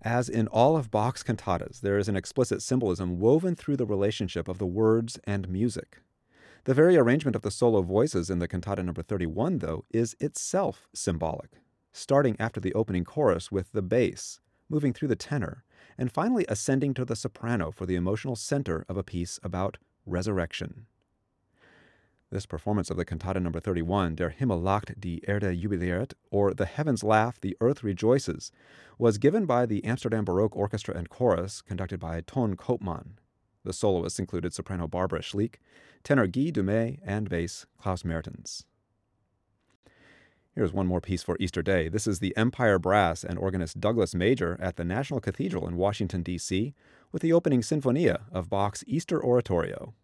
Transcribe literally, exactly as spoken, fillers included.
As in all of Bach's cantatas, there is an explicit symbolism woven through the relationship of the words and music. The very arrangement of the solo voices in the cantata number thirty-one, though, is itself symbolic, starting after the opening chorus with the bass, moving through the tenor, and finally ascending to the soprano for the emotional center of a piece about resurrection. This performance of the cantata number thirty-one, Der Himmel lacht, die Erde jubiliert, or The Heavens Laugh, the Earth Rejoices, was given by the Amsterdam Baroque Orchestra and Chorus, conducted by Ton Koopman. The soloists included soprano Barbara Schliek, tenor Guy Dumay, and bass Klaus Mertens. Here's one more piece for Easter Day. This is the Empire Brass and organist Douglas Major at the National Cathedral in Washington, D C, with the opening sinfonia of Bach's Easter Oratorio.